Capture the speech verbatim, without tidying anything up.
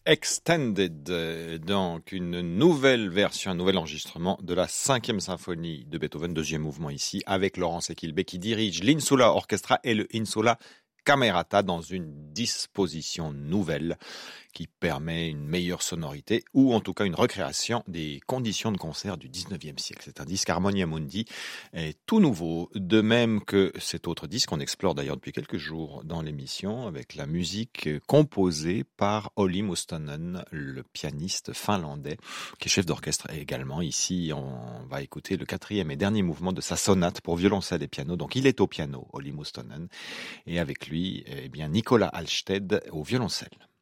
Extended, euh, donc une nouvelle version, un nouvel enregistrement de la cinquième symphonie de Beethoven, deuxième mouvement ici, avec Laurence Equilbé qui dirige l'Insula Orchestra et le Insula Camerata dans une disposition nouvelle qui permet une meilleure sonorité ou en tout cas une recréation des conditions de concert du dix-neuvième siècle. C'est un disque Harmonia Mundi est tout nouveau, de même que cet autre disque qu'on explore d'ailleurs depuis quelques jours dans l'émission avec la musique composée par Olli Mustonen, le pianiste finlandais qui est chef d'orchestre également. Ici, on va écouter le quatrième et dernier mouvement de sa sonate pour violoncelle et piano. Donc il est au piano, Olli Mustonen, et avec lui, eh bien, Nicolas Alsted au violoncelle.